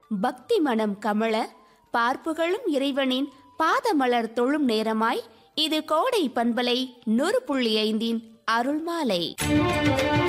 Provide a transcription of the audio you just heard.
பக்தி மனம் கமழ பார்ப்புகளும் இறைவனின் பாதமலர் தொழும் நேரமாய் இது கோடை பண்பலை 100.5 அருள்மாலை.